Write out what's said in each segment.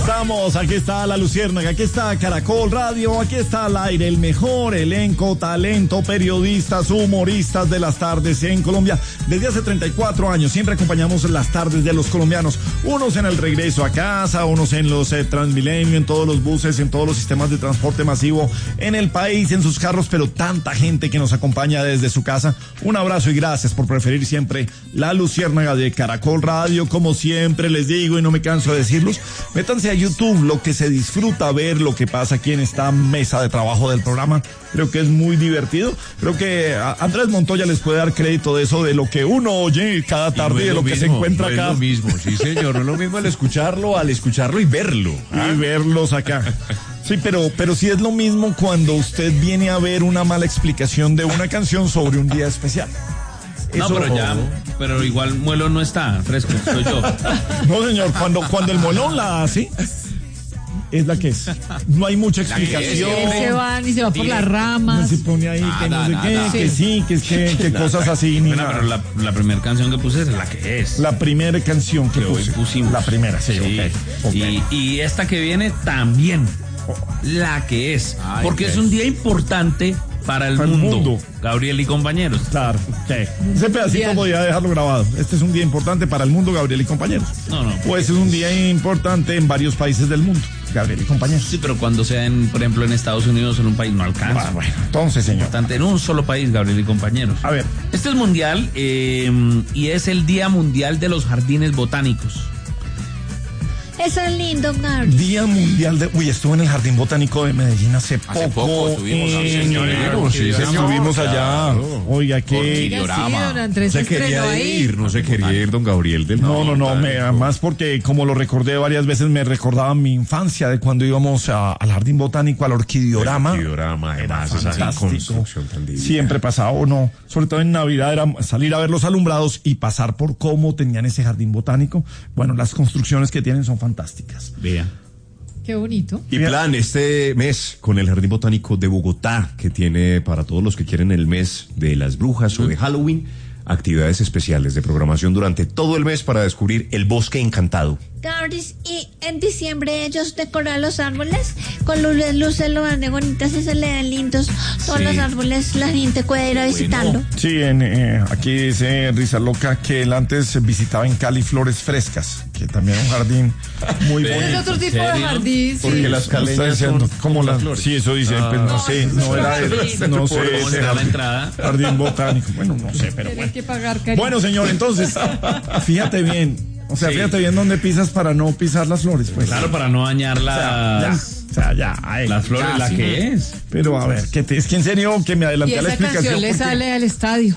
estamos, aquí está La Luciérnaga, aquí está Caracol Radio, aquí está al aire el mejor elenco, talento, periodistas, humoristas de las tardes en Colombia. Desde hace 34 años siempre acompañamos las tardes de los colombianos, unos en el regreso a casa, unos en los Transmilenio, en todos los buses, en todos los sistemas de transporte masivo en el país, en sus carros, pero tanta gente que nos acompaña desde su casa. Un abrazo y gracias por preferir siempre La Luciérnaga de Caracol Radio. Como siempre les digo y no me canso de decirlos, métanse a YouTube, lo que se disfruta ver lo que pasa aquí en esta mesa de trabajo del programa. Creo que es muy divertido. Creo que Andrés Montoya les puede dar crédito de eso, de lo que uno oye cada tarde y de lo que se encuentra acá. No es lo mismo, sí señor, no es lo mismo al escucharlo y verlo. Y verlos acá. Sí, pero sí es lo mismo cuando usted viene a ver una mala explicación de una canción sobre un día especial. Eso, pero igual Muelo no está fresco, soy yo. No, señor, cuando el Molón la hace, es la que es. No hay mucha explicación. Se va por las ramas. Se pone ahí que no sé qué, que sí, que cosas así. Bueno, pero la primera canción que puse es la que es. La primera canción que pusimos. La primera, sí. Okay. Y esta que viene también. La que es. Porque es un día importante para el mundo. Gabriel y compañeros. Claro, sí. Ese pedacito podría dejarlo grabado. Este es un día importante para el mundo, Gabriel y compañeros. No. Pues es un día importante en varios países del mundo, Gabriel y compañeros. Sí, pero cuando sea, por ejemplo, en Estados Unidos o en un país, no alcanza. Bueno, entonces, señor. Importante en un solo país, Gabriel y compañeros. A ver. Este es mundial y es el Día Mundial de los Jardines Botánicos. Eso es lindo, Gabriel. Día Mundial de... Uy, estuve en el Jardín Botánico de Medellín hace poco estuvimos estuvimos allá. Oiga, que... No se quería ir, don Gabriel. No, más porque como lo recordé varias veces, me recordaba mi infancia de cuando íbamos al Jardín Botánico, al Orquidiorama. Además, esa construcción tan divina. Siempre pasaba, sobre todo en Navidad, era salir a ver los alumbrados y pasar por cómo tenían ese Jardín Botánico. Bueno, las construcciones que tienen son fantásticas. Vea. Qué bonito. Y plan este mes con el Jardín Botánico de Bogotá, que tiene para todos los que quieren el mes de las brujas o de Halloween, actividades especiales de programación durante todo el mes para descubrir el bosque encantado. Gabriel, y en diciembre ellos decoran los árboles con luces lo van de bonitas y se le ven lindos todos los árboles, la gente puede ir a visitarlo. Sí, aquí dice Risa Loca que él antes visitaba en Cali Flores Frescas, que también es un jardín muy bonito. Es otro tipo de jardín, Porque sí. las caleñas son como las flores. Sí, eso dice, pues no sé, no era no sé, ¿Cómo está la entrada? Jardín Botánico, bueno, no sé, pero Tienes que pagar, cariño. bueno, señor, entonces, fíjate bien. O sea, fíjate bien dónde pisas para no pisar las flores, pues. Claro, para no dañar las flores, la que es. Pero a ver, es que en serio que me adelanté a la explicación. Y esa canción le sale al estadio.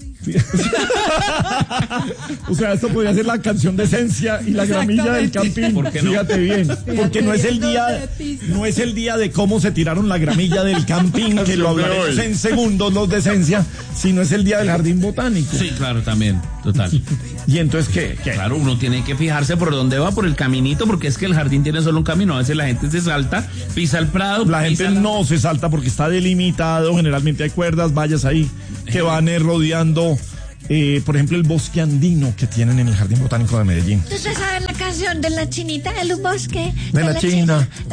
O sea, esto podría ser la canción de Esencia y la gramilla del Campín. ¿Por qué no? Fíjate bien, porque no es el día de cómo se tiraron la gramilla del Campín, que lo hablaremos en segundos los de Esencia, sino es el día del Jardín Botánico. Sí, claro, también, total. ¿Y entonces qué? Claro, uno tiene que fijarse por dónde va, por el caminito, porque es que el jardín tiene solo un camino. A veces la gente se salta, pisa el prado. La gente no se salta porque está delimitado, generalmente hay cuerdas, vallas ahí que van rodeando, por ejemplo, el bosque andino que tienen en el Jardín Botánico de Medellín. ¿Usted sabe la canción de la chinita del bosque? De la china,